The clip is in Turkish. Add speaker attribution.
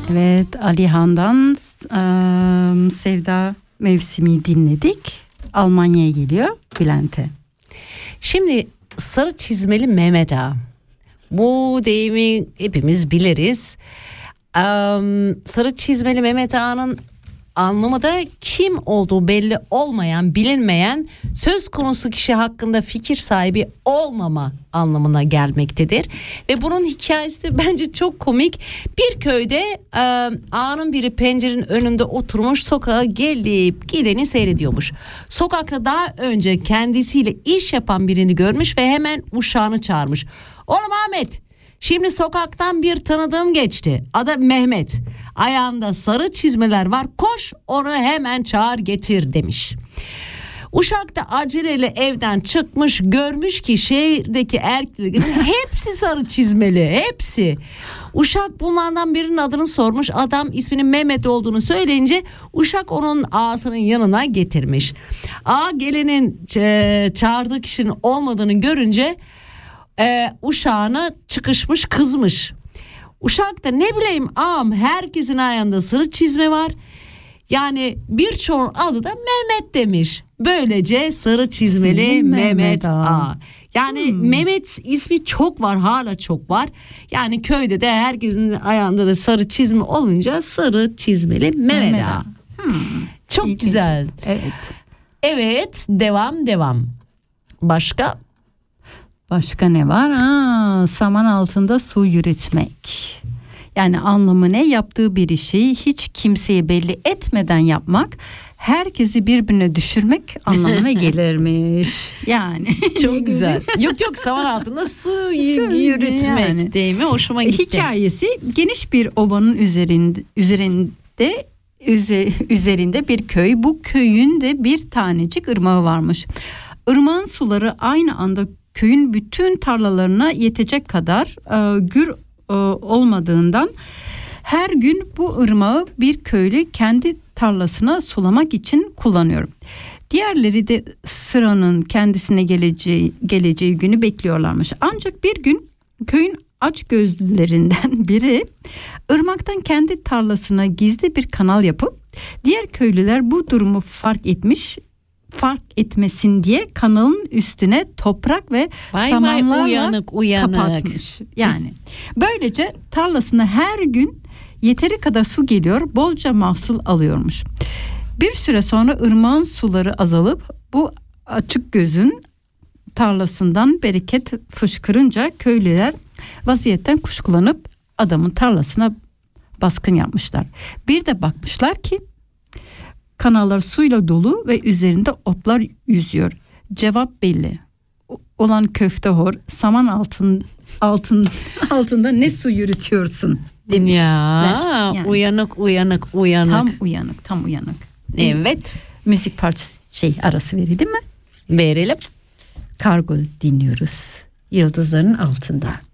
Speaker 1: Evet, Alihan'dan Sevda Mevsimi dinledik. Almanya'ya geliyor Bülent'e.
Speaker 2: Şimdi sarı çizmeli Mehmet Ağa. Bu deyimi hepimiz biliriz. Sarı çizmeli Mehmet Ağa'nın anlamı da kim olduğu belli olmayan, bilinmeyen, söz konusu kişi hakkında fikir sahibi olmama anlamına gelmektedir. Ve bunun hikayesi de bence çok komik. Bir köyde ağanın biri pencerenin önünde oturmuş, sokağa gelip gideni seyrediyormuş. Sokakta daha önce kendisiyle iş yapan birini görmüş ve hemen uşağını çağırmış. Oğlum Ahmet, şimdi sokaktan bir tanıdığım geçti. Adı Mehmet. Ayağında sarı çizmeler var. Koş onu hemen çağır getir demiş. Uşak da aceleyle evden çıkmış, görmüş ki şehirdeki erkeklerin hepsi sarı çizmeli, hepsi. Uşak bunlardan birinin adını sormuş. Adam isminin Mehmet olduğunu söyleyince Uşak onun ağasının yanına getirmiş. Ağa gelenin çağırdığı kişinin olmadığını görünce uşağına çıkışmış, kızmış. Uşak da ne bileyim ağam, herkesin ayağında sarı çizme var. Yani birçoğun adı da Mehmet demiş. Böylece sarı çizmeli Mehmet Ağa. Yani Mehmet ismi çok var, hala çok var. Yani köyde de herkesin ayağında da sarı çizme olunca sarı çizmeli Mehmet Ağa. Çok İlginç. Güzel.
Speaker 1: Evet.
Speaker 2: Evet, devam.
Speaker 1: Başka ne var? Saman altında su yürütmek. Yani anlamı ne? Yaptığı bir işi hiç kimseye belli etmeden yapmak, herkesi birbirine düşürmek anlamına gelirmiş. Yani.
Speaker 2: Çok güzel. Yok saman altında su yürütmek yani. Değil mi? Hoşuma gitti.
Speaker 1: Hikayesi geniş bir ovanın üzerinde bir köy. Bu köyün de bir tanecik ırmağı varmış. Irmağın suları aynı anda köyün bütün tarlalarına yetecek kadar gür olmadığından her gün bu ırmağı bir köylü kendi tarlasına sulamak için kullanıyor. Diğerleri de sıranın kendisine geleceği günü bekliyorlarmış. Ancak bir gün köyün açgözlülerinden biri ırmaktan kendi tarlasına gizli bir kanal yapıp diğer köylüler bu durumu fark etmesin diye kanalın üstüne toprak ve samanlarla kapatmış. Yani böylece tarlasına her gün yeteri kadar su geliyor, bolca mahsul alıyormuş. Bir süre sonra ırmağın suları azalıp bu açık gözün tarlasından bereket fışkırınca köylüler vaziyetten kuşkulanıp adamın tarlasına baskın yapmışlar. Bir de bakmışlar ki kanallar suyla dolu ve üzerinde otlar yüzüyor. Cevap belli. Olan köftehor, saman altında ne su yürütüyorsun demiş.
Speaker 2: Ya yani. Uyanık.
Speaker 1: Tam uyanık.
Speaker 2: Evet.
Speaker 1: Müzik parçası arası verelim mi?
Speaker 2: Verelim.
Speaker 1: Kargo dinliyoruz. Yıldızların altında.